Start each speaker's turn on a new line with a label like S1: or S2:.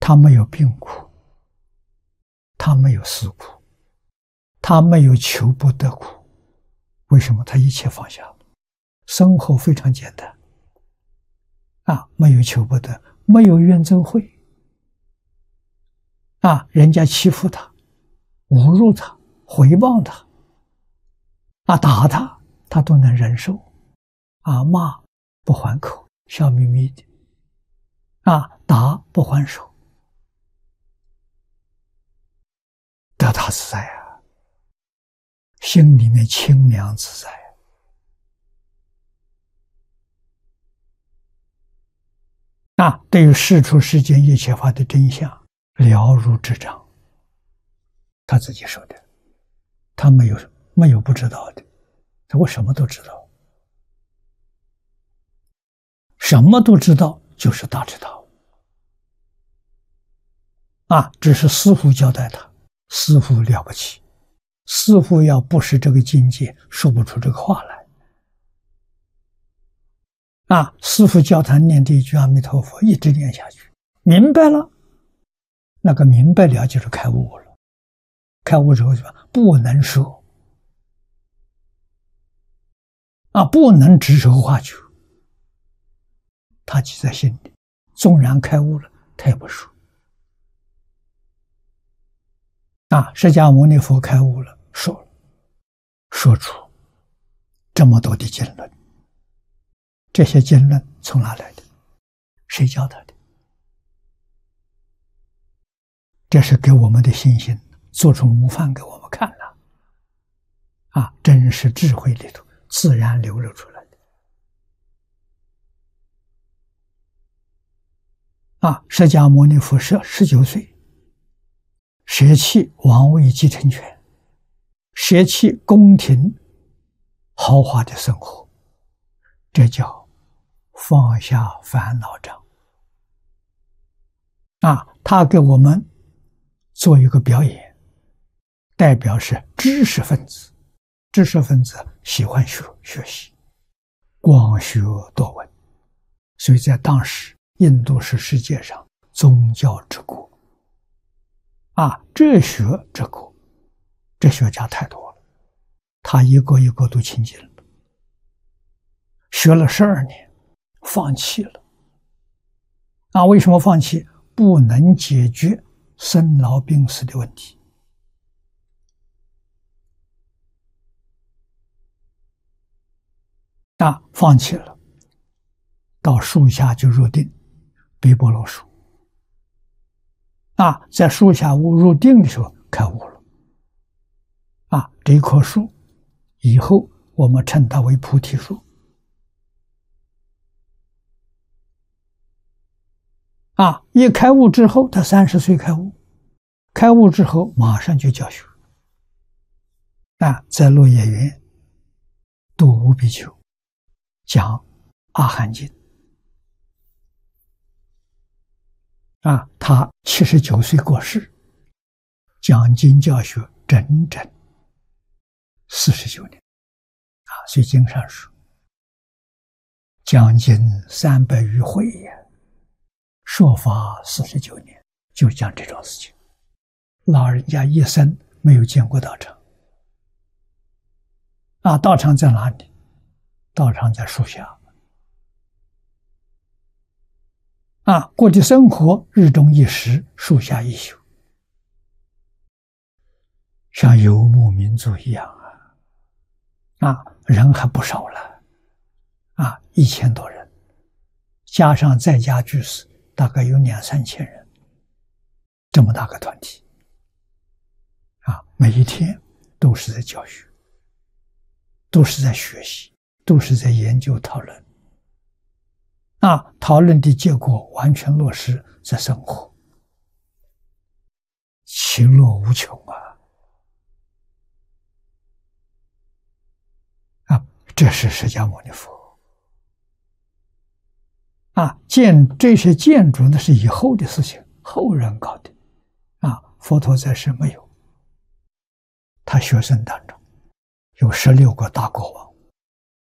S1: 他没有病苦，他没有死苦，他没有求不得苦。为什么？他一切放下了，生活非常简单没有求不得，没有怨憎会人家欺负他，侮辱他，诽谤他打他，他都能忍受骂不还口，笑眯眯的打不还手，得他自在心里面清凉自在对于世出世间一切法的真相了如指掌，他自己说的，他没有不知道的，我什么都知道，什么都知道就是大知道只是师父交代他，师父了不起，师父要不是这个境界，说不出这个话来师父教他念这一句阿弥陀佛，一直念下去，明白了，那个明白了就是开悟了，开悟之后就不能说不能指手画脚，他记在心里，纵然开悟了，他也不说释迦牟尼佛开悟了，说出这么多的经论，这些经论从哪来的？谁教他的？这是给我们的信心做出模范给我们看了真是智慧里头自然流露出来的释迦牟尼佛是19岁，舍弃王位继承权，舍弃宫廷豪华的生活，这叫放下烦恼障他给我们做一个表演，代表是知识分子，知识分子喜欢学习，广学多闻，所以在当时印度是世界上宗教之国哲学之国，哲学家太多了，他一个一个都亲近了，学了12年放弃了为什么放弃？不能解决生老病死的问题放弃了，到树下就入定，北波罗树在树下入定的时候开悟了这棵树以后我们称它为菩提树一开悟之后，他30岁开悟，开悟之后马上就教学在落叶园度无比丘，讲阿含经他79岁过世，讲经教学整整49年所以经上说讲经300余会说法49年，就讲这种事情。老人家一生没有见过道场道场在哪里？道场在树下过的生活日中一时，树下一宿，像游牧民族一样人还不少了1000多人，加上在家居士大概有2、3千人，这么大个团体每一天都是在教学，都是在学习，都是在研究讨论讨论的结果完全落实在生活，其乐无穷这是释迦牟尼佛这些建筑那是以后的事情，后人搞的佛陀在世没有，他学生当中有16个大国王